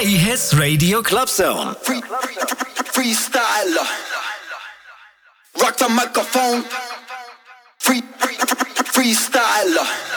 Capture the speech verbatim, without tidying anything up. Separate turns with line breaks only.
Hits Radio Club Zone.
Free, free, freestyler. Rock the microphone. Free, free, freestyler.